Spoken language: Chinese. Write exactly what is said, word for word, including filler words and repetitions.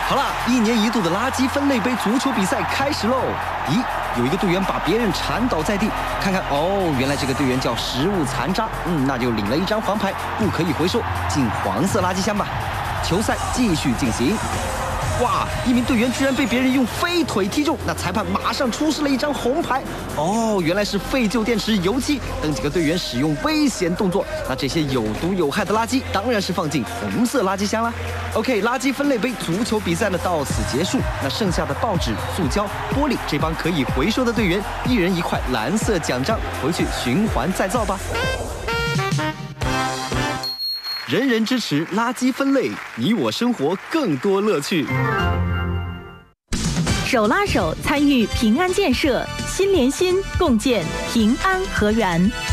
好啦，一年一度的垃圾分类杯足球比赛开始喽！咦，有一个队员把别人缠倒在地，看看哦，原来这个队员叫食物残渣，嗯，那就领了一张黄牌，不可以回收，进黄色垃圾箱吧。球赛继续进行。哇！一名队员居然被别人用飞腿踢中，那裁判马上出示了一张红牌。哦，原来是废旧电池、油漆等几个队员使用危险动作。那这些有毒有害的垃圾当然是放进红色垃圾箱啦。OK， 垃圾分类杯足球比赛呢到此结束。那剩下的报纸、塑胶、玻璃，这帮可以回收的队员，一人一块蓝色奖章，回去循环再造吧。人人支持垃圾分类，你我生活更多乐趣。 手拉手参与平安建设，心连心共建平安河源。